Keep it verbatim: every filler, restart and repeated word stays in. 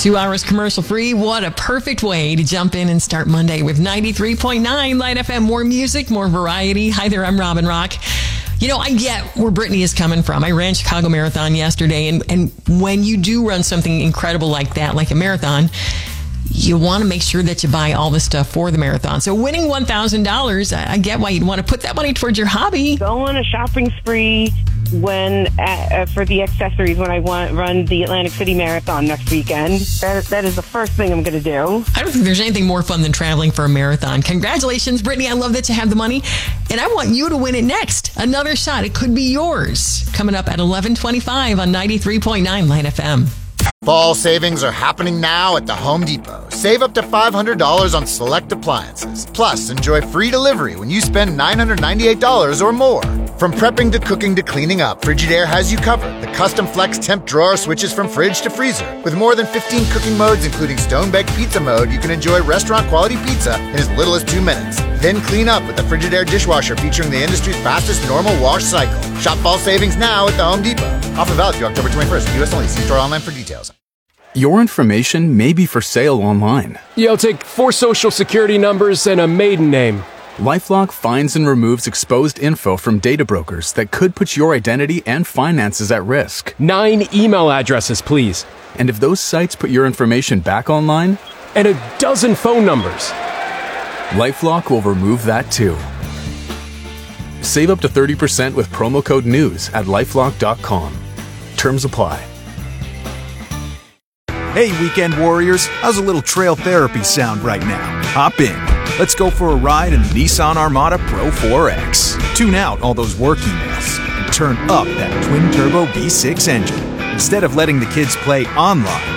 Two hours commercial free. What a perfect way to jump in and start Monday with ninety-three point nine Light F M. More music, more variety. Hi there, I'm Robin Rock. You know, I get where Brittany is coming from. I ran Chicago Marathon yesterday, and, and when you do run something incredible like that, like a marathon, you want to make sure that you buy all the stuff for the marathon. So winning one thousand dollars, I get why you'd want to put that money towards your hobby. Go on a shopping spree when uh, for the accessories when I want run the Atlantic City Marathon next weekend. That, that is the first thing I'm going to do. I don't think there's anything more fun than traveling for a marathon. Congratulations, Brittany. I love that you have the money. And I want you to win it next. Another shot. It could be yours. Coming up at eleven twenty-five on ninety-three point nine Light F M. Fall savings are happening now at the Home Depot. Save up to five hundred dollars on select appliances. Plus, enjoy free delivery when you spend nine hundred ninety-eight dollars or more. From prepping to cooking to cleaning up, Frigidaire has you covered. The custom flex temp drawer switches from fridge to freezer. With more than fifteen cooking modes, including stone-baked pizza mode, you can enjoy restaurant-quality pizza in as little as two minutes. Then clean up with the Frigidaire dishwasher featuring the industry's fastest normal wash cycle. Shop fall savings now at the Home Depot. Offer valid through October twenty-first. U S only. See store online for details. Your information may be for sale online. Yeah, I'll take four social security numbers and a maiden name. LifeLock finds and removes exposed info from data brokers that could put your identity and finances at risk. Nine email addresses, please. And if those sites put your information back online? And a dozen phone numbers. LifeLock will remove that too. Save up to thirty percent with promo code NEWS at lifelock dot com. Terms apply. Hey, weekend warriors, how's a little trail therapy sound right now? Hop in. Let's go for a ride in the Nissan Armada Pro four X. Tune out all those work emails and turn up that twin-turbo V six engine. Instead of letting the kids play online,